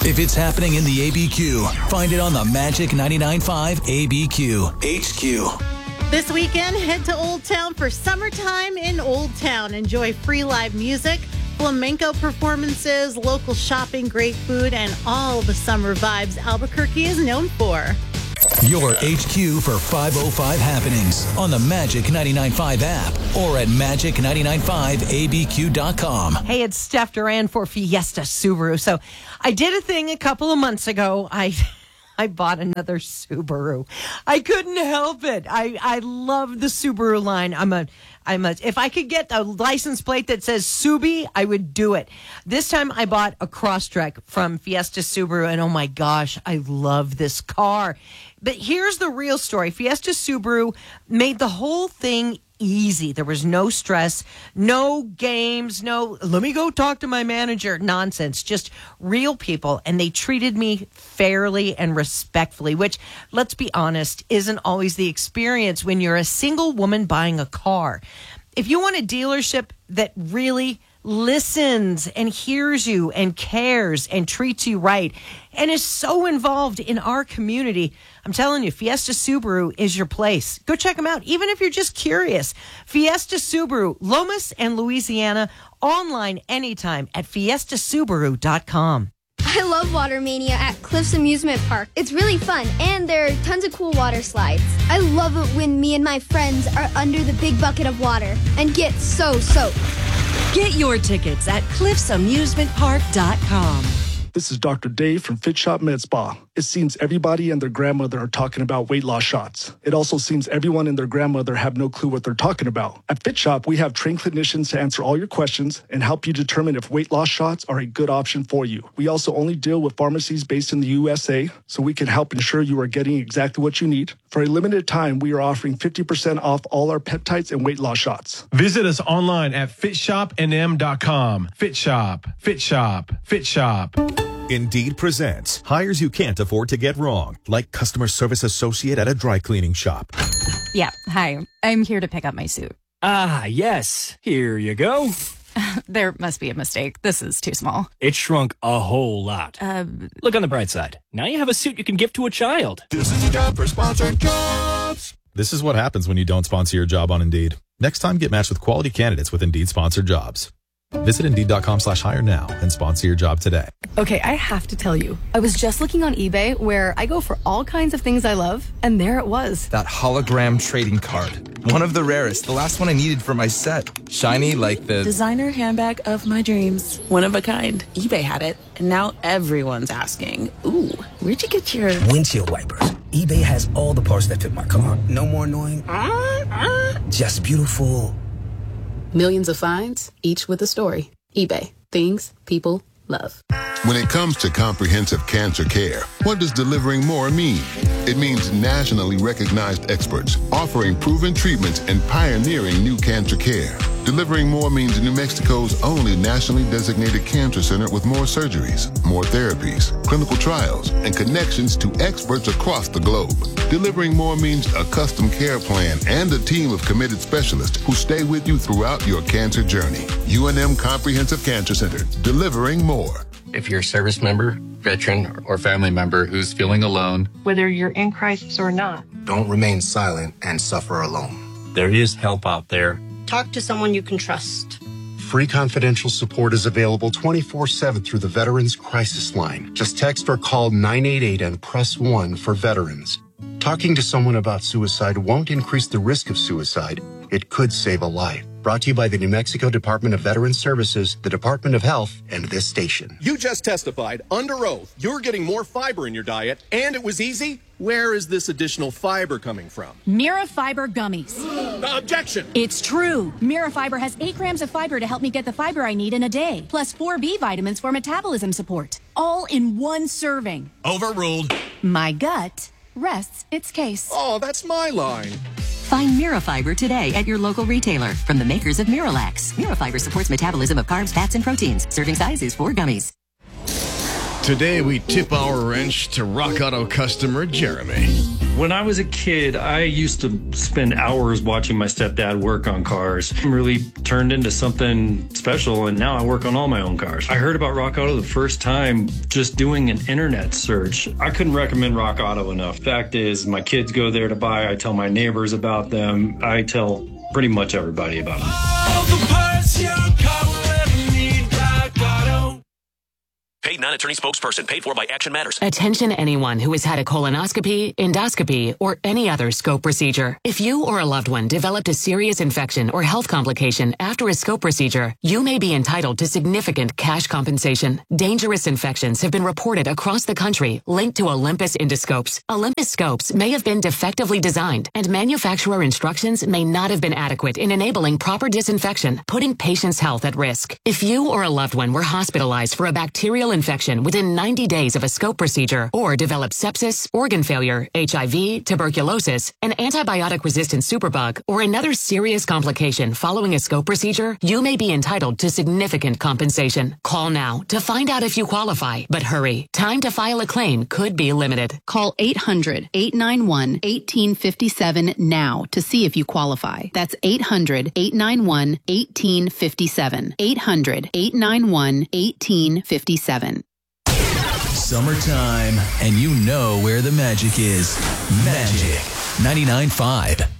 If it's happening in the ABQ, find it on the Magic 99.5 ABQ HQ. This weekend, head to Old Town for Summertime in Old Town. Enjoy free live music, flamenco performances, local shopping, great food, and all the summer vibes Albuquerque is known for. Your HQ for 505 happenings on the Magic 99.5 app or at magic995abq.com. Hey, it's Steph Duran for Fiesta Subaru. So I did a thing a couple of months ago. I bought another Subaru. I couldn't help it. I love the Subaru line. If I could get a license plate that says Subi, I would do it. This time I bought a Crosstrek from Fiesta Subaru, and oh my gosh, I love this car. But here's the real story. Fiesta Subaru made the whole thing easy. There was no stress, no games, no, let me go talk to my manager, nonsense, just real people. And they treated me fairly and respectfully, which, let's be honest, isn't always the experience when you're a single woman buying a car. If you want a dealership that really listens and hears you and cares and treats you right and is so involved in our community, I'm telling you, Fiesta Subaru is your place. Go check them out, even if you're just curious. Fiesta Subaru, Lomas and Louisiana, online anytime at fiestasubaru.com. I love Water Mania at Cliffs Amusement Park. It's really fun, and there are tons of cool water slides. I love it when me and my friends are under the big bucket of water and get so soaked. Get your tickets at cliffsamusementpark.com. This is Dr. Dave from Fit Shop Med Spa. It seems everybody and their grandmother are talking about weight loss shots. It also seems everyone and their grandmother have no clue what they're talking about. At Fit Shop, we have trained clinicians to answer all your questions and help you determine if weight loss shots are a good option for you. We also only deal with pharmacies based in the USA, so we can help ensure you are getting exactly what you need. For a limited time, we are offering 50% off all our peptides and weight loss shots. Visit us online at fitshopnm.com. Fit Shop, Fit Shop, Fit Shop. Indeed presents hires you can't afford to get wrong, like customer service associate at a dry cleaning shop. Yeah, hi. I'm here to pick up my suit. Ah, yes. Here you go. There must be a mistake. This is too small. It shrunk a whole lot. Look on the bright side. Now you have a suit you can give to a child. This is a job for sponsored jobs. This is what happens when you don't sponsor your job on Indeed. Next time, get matched with quality candidates with Indeed sponsored jobs. Visit Indeed.com/hire now and sponsor your job today. Okay, I have to tell you, I was just looking on eBay where I go for all kinds of things I love, and there it was. That hologram trading card. One of the rarest, the last one I needed for my set. Shiny like the designer handbag of my dreams. One of a kind. eBay had it, and now everyone's asking, ooh, where'd you get your windshield wipers? eBay has all the parts that fit my car. No more annoying. Just beautiful. Millions of finds, each with a story. eBay. Things people love. When it comes to comprehensive cancer care, what does delivering more mean? It means nationally recognized experts offering proven treatments and pioneering new cancer care. Delivering More means New Mexico's only nationally designated cancer center with more surgeries, more therapies, clinical trials, and connections to experts across the globe. Delivering More means a custom care plan and a team of committed specialists who stay with you throughout your cancer journey. UNM Comprehensive Cancer Center, delivering more. If you're a service member, veteran, or family member who's feeling alone, whether you're in crisis or not, don't remain silent and suffer alone. There is help out there. Talk to someone you can trust. Free confidential support is available 24/7 through the Veterans Crisis Line. Just text or call 988 and press 1 for veterans. Talking to someone about suicide won't increase the risk of suicide. It could save a life. Brought to you by the New Mexico Department of Veterans Services, the Department of Health, and this station. You just testified under oath you're getting more fiber in your diet, and it was easy? Where is this additional fiber coming from? Mirafiber gummies. Objection! It's true. Mirafiber has 8 grams of fiber to help me get the fiber I need in a day, plus 4 B vitamins for metabolism support, all in one serving. Overruled. My gut rests its case. Oh, that's my line. Find Mirafiber today at your local retailer from the makers of Miralax. Mirafiber supports metabolism of carbs, fats, and proteins. Serving size is 4 gummies. Today, we tip our wrench to Rock Auto customer Jeremy. When I was a kid, I used to spend hours watching my stepdad work on cars. It really turned into something special, and now I work on all my own cars. I heard about Rock Auto the first time just doing an internet search. I couldn't recommend Rock Auto enough. Fact is, my kids go there to buy. I tell my neighbors about them. I tell pretty much everybody about them. All the parts your car will ever need, Rock Auto. Paid non-attorney spokesperson paid for by Action Matters. Attention anyone who has had a colonoscopy, endoscopy, or any other scope procedure. If you or a loved one developed a serious infection or health complication after a scope procedure, you may be entitled to significant cash compensation. Dangerous infections have been reported across the country linked to Olympus endoscopes. Olympus scopes may have been defectively designed, and manufacturer instructions may not have been adequate in enabling proper disinfection, putting patients' health at risk. If you or a loved one were hospitalized for a bacterial infection within 90 days of a scope procedure, or developed sepsis, organ failure, HIV, tuberculosis, an antibiotic-resistant superbug, or another serious complication following a scope procedure, you may be entitled to significant compensation. Call now to find out if you qualify, but hurry. Time to file a claim could be limited. Call 800-891-1857 now to see if you qualify. That's 800-891-1857. 800-891-1857. Summertime, and you know where the magic is. Magic 99.5.